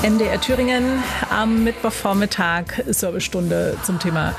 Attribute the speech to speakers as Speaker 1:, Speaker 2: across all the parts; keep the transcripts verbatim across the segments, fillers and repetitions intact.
Speaker 1: M D R Thüringen am Mittwochvormittag, Servicestunde zum Thema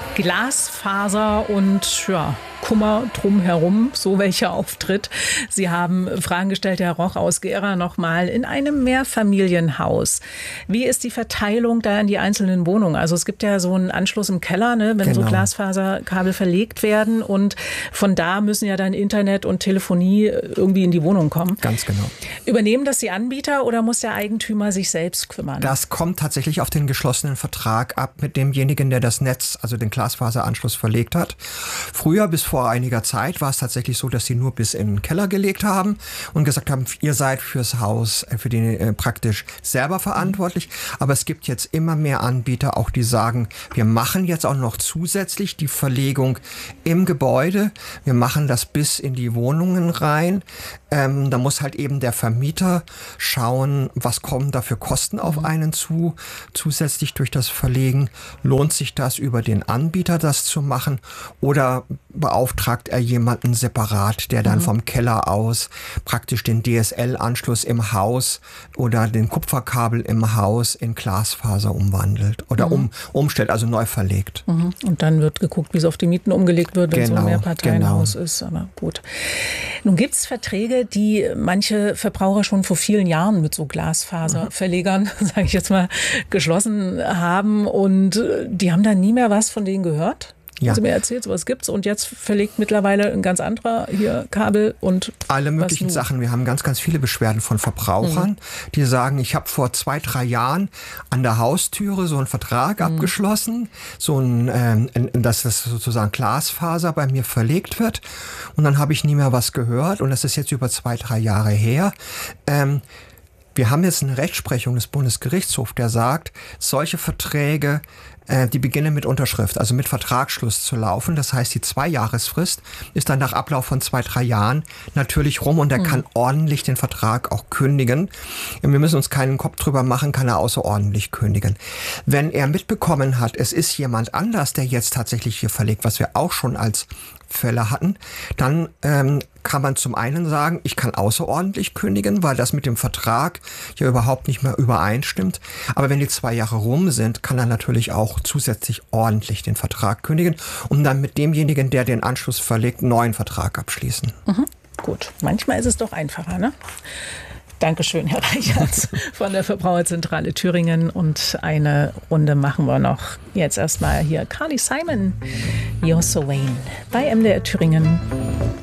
Speaker 1: Glasfaser und ja, Kummer drumherum, so welcher auftritt. Sie haben Fragen gestellt, Herr Roch aus Gera, nochmal in einem Mehrfamilienhaus. Wie ist die Verteilung da in die einzelnen Wohnungen? Also es gibt ja so einen Anschluss im Keller, ne, wenn genau. so Glasfaserkabel verlegt werden und von da müssen ja dann Internet und Telefonie irgendwie in die Wohnung kommen.
Speaker 2: Ganz genau.
Speaker 1: Übernehmen das die Anbieter oder muss der Eigentümer sich selbst kümmern?
Speaker 2: Das kommt tatsächlich auf den geschlossenen Vertrag ab mit demjenigen, der das Netz, also den Glasfaseranschluss verlegt hat. Früher, bis vor einiger Zeit, war es tatsächlich so, dass sie nur bis in den Keller gelegt haben und gesagt haben, ihr seid fürs Haus, für die äh, praktisch selber verantwortlich. Aber es gibt jetzt immer mehr Anbieter, auch die sagen, wir machen jetzt auch noch zusätzlich die Verlegung im Gebäude. Wir machen das bis in die Wohnungen rein. Ähm, da muss halt eben der Vermieter schauen, was kommen da für Kosten auf einen zu. Zusätzlich durch das Verlegen, lohnt sich das über den Anbieter, das zu machen, oder beauftragt er jemanden separat, der dann mhm. vom Keller aus praktisch den D S L-Anschluss im Haus oder den Kupferkabel im Haus in Glasfaser umwandelt oder mhm. um, umstellt, also neu verlegt.
Speaker 1: Mhm. Und dann wird geguckt, wie es auf die Mieten umgelegt wird, wenn genau, so ein Mehrparteienhaus genau. ist. Aber gut. Nun gibt es Verträge, die manche Verbraucher schon vor vielen Jahren mit so Glasfaserverlegern, mhm. sage ich jetzt mal, geschlossen haben und die haben dann nie mehr was von denen gehört. Ja. Haben Sie mir erzählt, sowas gibt's und jetzt verlegt mittlerweile ein ganz anderer hier Kabel und
Speaker 2: alle möglichen Sachen. Wir haben ganz, ganz viele Beschwerden von Verbrauchern, mhm. die sagen, ich habe vor zwei, drei Jahren an der Haustüre so einen Vertrag mhm. abgeschlossen, so ein, ähm, dass das sozusagen Glasfaser bei mir verlegt wird und dann habe ich nie mehr was gehört und das ist jetzt über zwei, drei Jahre her. Ähm, Wir haben jetzt eine Rechtsprechung des Bundesgerichtshofs, der sagt, solche Verträge, äh, die beginnen mit Unterschrift, also mit Vertragsschluss zu laufen. Das heißt, die Zweijahresfrist ist dann nach Ablauf von zwei, drei Jahren natürlich rum und er mhm. kann ordentlich den Vertrag auch kündigen. Und wir müssen uns keinen Kopf drüber machen, kann er außerordentlich kündigen. Wenn er mitbekommen hat, es ist jemand anders, der jetzt tatsächlich hier verlegt, was wir auch schon als Fälle hatten, dann ähm, kann man zum einen sagen, ich kann außerordentlich kündigen, weil das mit dem Vertrag ja überhaupt nicht mehr übereinstimmt. Aber wenn die zwei Jahre rum sind, kann er natürlich auch zusätzlich ordentlich den Vertrag kündigen und dann mit demjenigen, der den Anschluss verlegt, einen neuen Vertrag abschließen.
Speaker 1: Mhm. Gut, manchmal ist es doch einfacher, ne? Dankeschön, Herr Reichertz von der Verbraucherzentrale Thüringen. Und eine Runde machen wir noch. Jetzt erstmal hier Carly Simon, You're So Vain bei M D R Thüringen.